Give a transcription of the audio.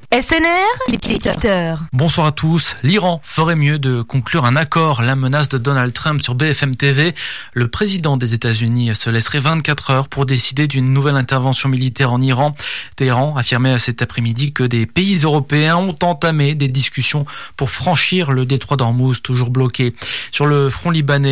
SNR, l'éditeur. Bonsoir à tous. L'Iran ferait mieux de conclure un accord. La menace de Donald Trump sur BFM TV. Le président des États-Unis se laisserait 24 heures pour décider d'une nouvelle intervention militaire en Iran. Téhéran affirmait cet après-midi que des pays européens ont entamé des discussions pour franchir le détroit d'Ormuz, toujours bloqué. Sur le front libanais,